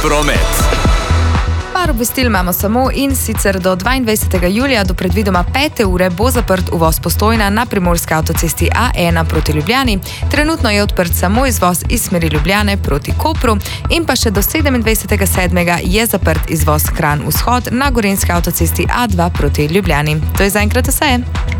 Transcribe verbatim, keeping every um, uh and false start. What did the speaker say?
promet. Par obvestil imamo samo, in sicer do dvaindvajsetega julija do predvidoma pete ure bo zaprt uvoz Postojna na primorski avtocesti A ena proti Ljubljani. Trenutno je odprt samo izvoz iz smeri Ljubljane proti Kopru in pa še do sedemindvajsetega sedmega je zaprt izvoz Kranj vzhod na gorenjski avtocesti A dva proti Ljubljani. To je zaenkrat vse.